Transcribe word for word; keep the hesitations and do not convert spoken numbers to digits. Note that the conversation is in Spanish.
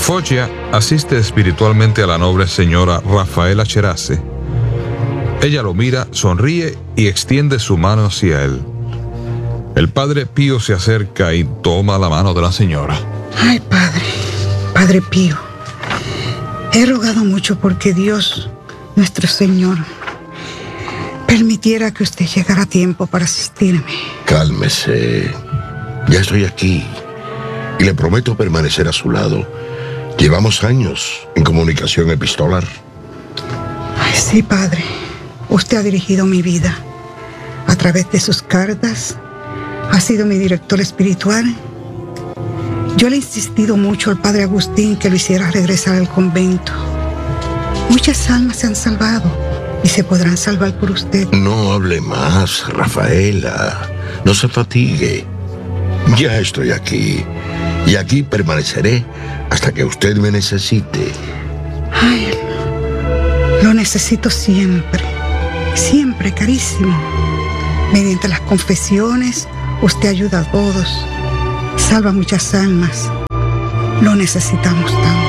Foggia asiste espiritualmente a la noble señora Rafaela Cherace. Ella lo mira, sonríe y extiende su mano hacia él. El padre Pío se acerca y toma la mano de la señora. Ay, padre, padre Pío, he rogado mucho porque Dios, nuestro Señor, permitiera que usted llegara a tiempo para asistirme. Cálmese. Ya estoy aquí y le prometo permanecer a su lado. Llevamos años en comunicación epistolar. Ay, sí, padre. Usted ha dirigido mi vida. A través de sus cartas, ha sido mi director espiritual. Yo le he insistido mucho al padre Agustín que lo hiciera regresar al convento. Muchas almas se han salvado y se podrán salvar por usted. No hable más, Rafaela. No se fatigue. Ya estoy aquí. Y aquí permaneceré hasta que usted me necesite. Ay, lo necesito siempre. Siempre, carísimo. Mediante las confesiones, usted ayuda a todos. Salva muchas almas. Lo necesitamos tanto.